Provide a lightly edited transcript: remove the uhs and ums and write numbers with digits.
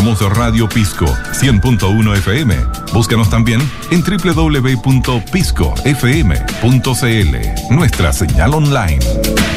Somos Radio Pisco 100.1 FM. Búscanos también en www.piscofm.cl, nuestra señal online.